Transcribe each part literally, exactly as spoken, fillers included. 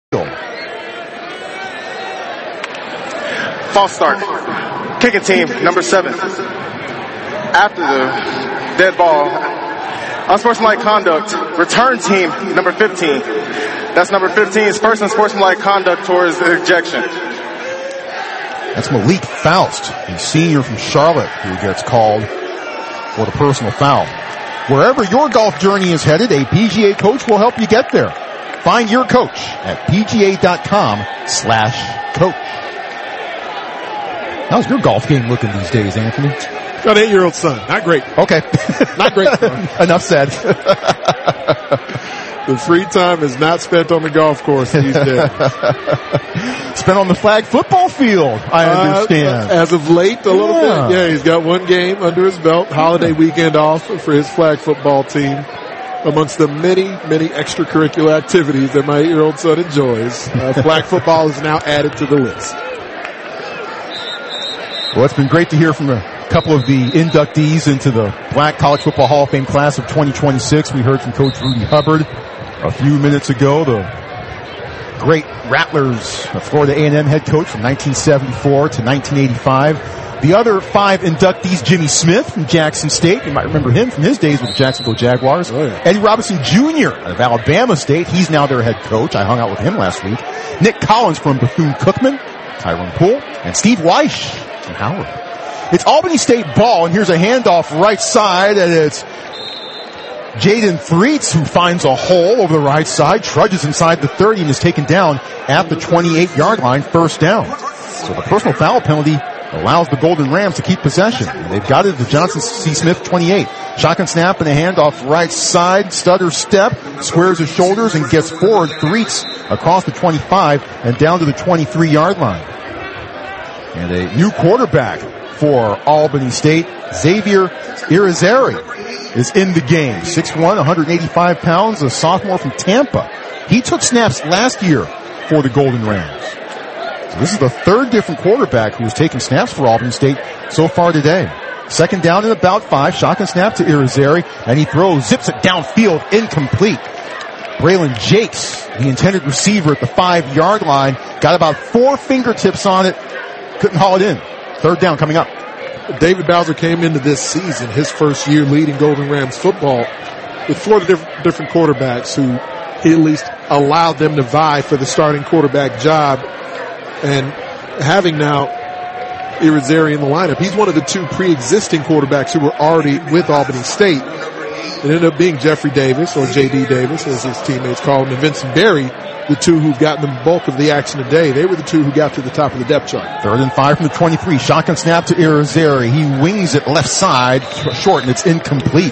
False start. Kicking team, number seven. After the dead ball, unsportsmanlike conduct. Return team, number fifteen. That's number fifteen's first unsportsmanlike conduct towards the ejection. That's Malik Faust, a senior from Charlotte, who gets called for the personal foul. Wherever your golf journey is headed, a P G A coach will help you get there. Find your coach at pga.com slash coach. How's your golf game looking these days, Anthony? Got an eight-year-old son. Not great. Okay. Not great. Enough said. The free time is not spent on the golf course these days. Spent on the flag football field, I understand. Uh, as of late, a little yeah. bit. Yeah, he's got one game under his belt. Holiday weekend off for his flag football team. Amongst the many, many extracurricular activities that my eight-year-old son enjoys, uh, flag football is now added to the list. Well, it's been great to hear from a couple of the inductees into the Black College Football Hall of Fame class of twenty twenty-six. We heard from Coach Rudy Hubbard a few minutes ago, the great Rattlers, the Florida A and M head coach from nineteen seventy-four to nineteen eighty-five. The other five inductees, Jimmy Smith from Jackson State. You might remember him from his days with the Jacksonville Jaguars. Oh, yeah. Eddie Robinson Junior of Alabama State. He's now their head coach. I hung out with him last week. Nick Collins from Bethune-Cookman. Tyrone Poole. And Steve Weish from Howard. It's Albany State ball, and here's a handoff right side, and it's Jaden Threets who finds a hole over the right side, trudges inside the thirty, and is taken down at the twenty-eight-yard line, first down. So the personal foul penalty allows the Golden Rams to keep possession. And they've got it to Johnson C. Smith, twenty-eight. Shotgun snap and a handoff right side, stutter step, squares his shoulders and gets forward. Threets across the twenty-five and down to the twenty-three-yard line. And a new quarterback for Albany State, Xavier Irizarry, is in the game. six one, one hundred eighty-five pounds, a sophomore from Tampa. He took snaps last year for the Golden Rams. So this is the third different quarterback who has taken snaps for Albany State so far today. Second down and about five. Shotgun snap to Irizarry, and he throws, zips it downfield, incomplete. Braylon Jakes, the intended receiver at the five-yard line, got about four fingertips on it, couldn't haul it in. Third down coming up. David Bowser came into this season, his first year leading Golden Rams football, with four diff- different quarterbacks who he at least allowed them to vie for the starting quarterback job. And having now Irizarry in the lineup, he's one of the two pre-existing quarterbacks who were already with Albany State. It ended up being Jeffrey Davis, or J D Davis, as his teammates call him, and Vincent Berry, the two who've gotten the bulk of the action today. They were the two who got to the top of the depth chart. Third and five from the twenty-three. Shotgun snap to Irizarry. He wings it left side, short, and it's incomplete.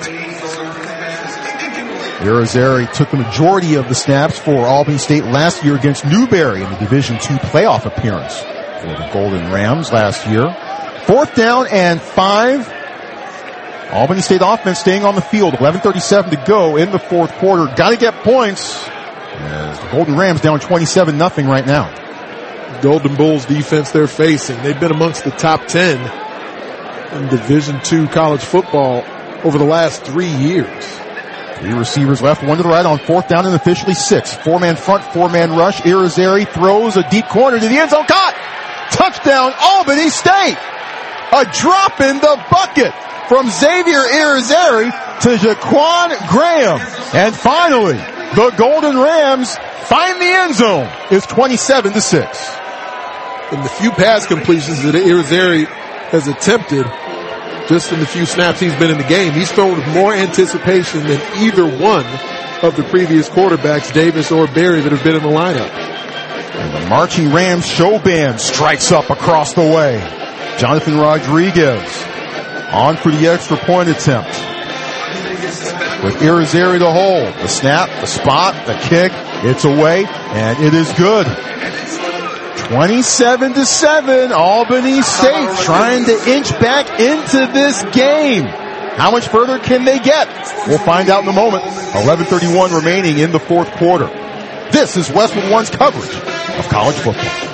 Irizarry took the majority of the snaps for Albany State last year against Newberry in the Division two playoff appearance for the Golden Rams last year. Fourth down and five. Albany State offense staying on the field. eleven thirty-seven to go in the fourth quarter. Got to get points. As the Golden Rams down twenty-seven nothing right now. Golden Bulls defense they're facing. They've been amongst the top ten in Division two college football over the last three years. Three receivers left, one to the right on fourth down and officially six. Four-man front, four-man rush. Irizarry throws a deep corner to the end zone. Caught! Touchdown, Albany State! A drop in the bucket from Xavier Irizarry to Jaquan Graham. And finally, the Golden Rams find the end zone. It's twenty-seven to six. In the few pass completions that Irizarry has attempted, just in the few snaps he's been in the game, he's thrown with more anticipation than either one of the previous quarterbacks, Davis or Berry, that have been in the lineup. And the marching Rams show band strikes up across the way. Jonathan Rodriguez on for the extra point attempt. With Irizarry to hold. The snap, the spot, the kick, it's away, and it is good. twenty-seven to seven, Albany State trying to inch back into this game. How much further can they get? We'll find out in a moment. eleven thirty-one remaining in the fourth quarter. This is Westwood One's coverage of college football.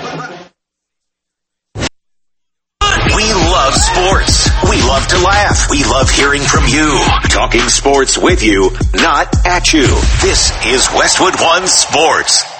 We love sports. We love to laugh. We love hearing from you. Talking sports with you, not at you. This is Westwood One Sports.